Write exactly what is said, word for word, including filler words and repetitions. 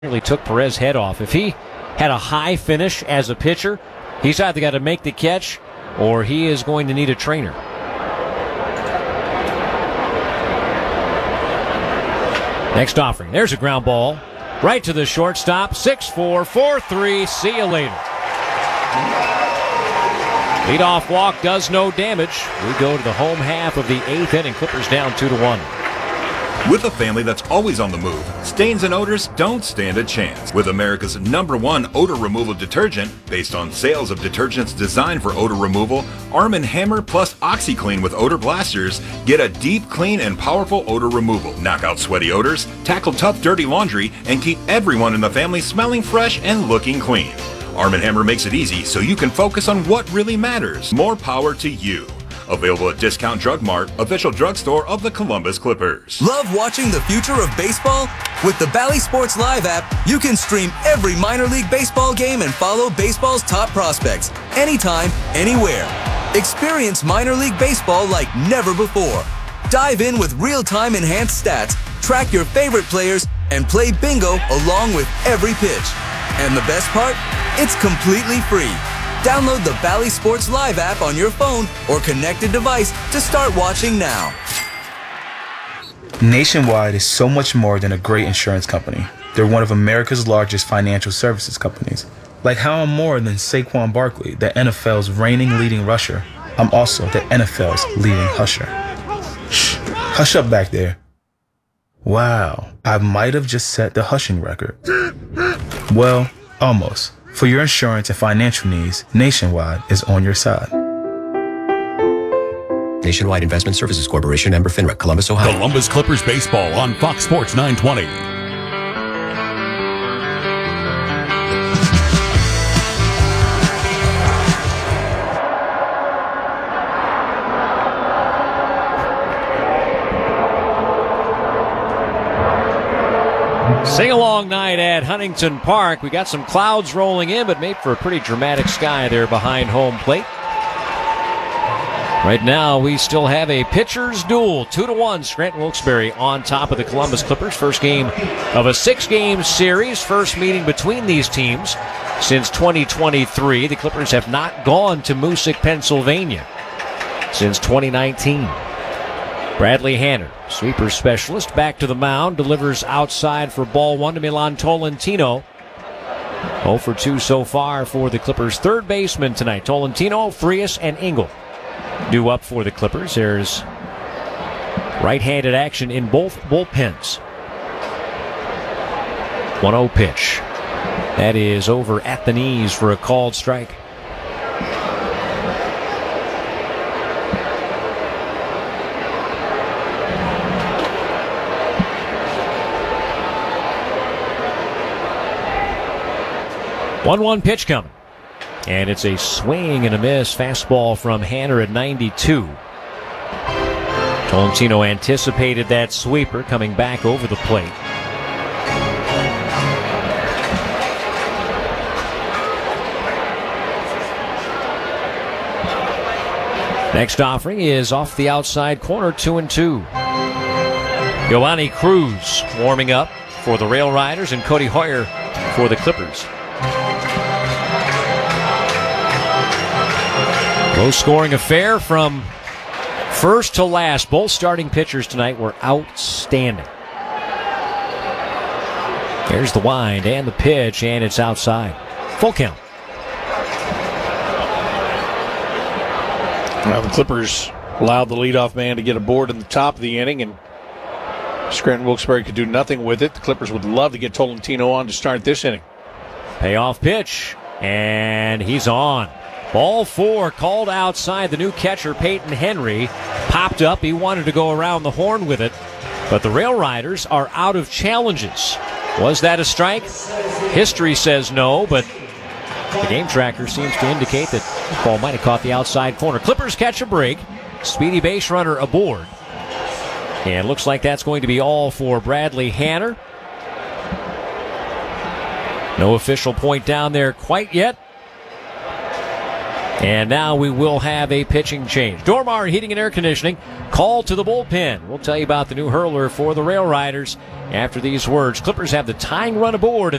Really took Perez's head off. If he had a high finish as a pitcher, he's either got to make the catch or he is going to need a trainer. Next offering. There's a ground ball right to the shortstop. six four, four three. See you later. Leadoff walk does no damage. We go to the home half of the eighth inning. Clippers down two to one. With a family that's always on the move, stains and odors don't stand a chance. With America's number one odor removal detergent, based on sales of detergents designed for odor removal, Arm and Hammer plus OxiClean with odor blasters get a deep, clean, and powerful odor removal. Knock out sweaty odors, tackle tough, dirty laundry, and keep everyone in the family smelling fresh and looking clean. Arm and Hammer makes it easy so you can focus on what really matters. More power to you. Available at Discount Drug Mart, official drugstore of the Columbus Clippers. Love watching the future of baseball? With the Bally Sports Live app, you can stream every minor league baseball game and follow baseball's top prospects anytime, anywhere. Experience minor league baseball like never before. Dive in with real-time enhanced stats, track your favorite players, and play bingo along with every pitch. And the best part? It's completely free. Download the Bally Sports Live app on your phone or connected device to start watching now. Nationwide is so much more than a great insurance company. They're one of America's largest financial services companies. Like how I'm more than Saquon Barkley, the N F L's reigning leading rusher, I'm also the N F L's leading husher. Shh, hush up back there. Wow, I might have just set the hushing record. Well, almost. For your insurance and financial needs, Nationwide is on your side. Nationwide Investment Services Corporation, member FINRA, Columbus, Ohio. Columbus Clippers baseball on Fox Sports nine twenty. Sing-along night at Huntington Park. We got some clouds rolling in, but made for a pretty dramatic sky there behind home plate. Right now, we still have a pitcher's duel. Two to one, Scranton Wilkes-Barre on top of the Columbus Clippers. First game of a six-game series. First meeting between these teams since twenty twenty-three. The Clippers have not gone to Moosic, Pennsylvania since twenty nineteen. Bradley Hanner, sweeper specialist, back to the mound, delivers outside for ball one to Milan Tolentino. oh for two so far for the Clippers' third baseman tonight. Tolentino, Frias, and Engel due up for the Clippers. There's right-handed action in both bullpens. one oh pitch. That is over at the knees for a called strike. one one pitch coming. And it's a swing and a miss. Fastball from Hanner at ninety-two. Tolentino anticipated that sweeper coming back over the plate. Next offering is off the outside corner, two and two. Giovanni Cruz warming up for the Rail Riders and Cody Hoyer for the Clippers. Low-scoring affair from first to last. Both starting pitchers tonight were outstanding. There's the wind and the pitch, and it's outside. Full count. Well, the Clippers allowed the leadoff man to get aboard in the top of the inning, and Scranton Wilkes-Barre could do nothing with it. The Clippers would love to get Tolentino on to start this inning. Payoff pitch, and he's on. Ball four called outside. The new catcher, Peyton Henry, popped up. He wanted to go around the horn with it, but the Rail Riders are out of challenges. Was that a strike? History says no, but the game tracker seems to indicate that the ball might have caught the outside corner. Clippers catch a break. Speedy base runner aboard. And looks like that's going to be all for Bradley Hanner. No official point down there quite yet. And now we will have a pitching change. Dormar Heating and Air Conditioning, call to the bullpen. We'll tell you about the new hurler for the Rail Riders after these words. Clippers have the tying run aboard.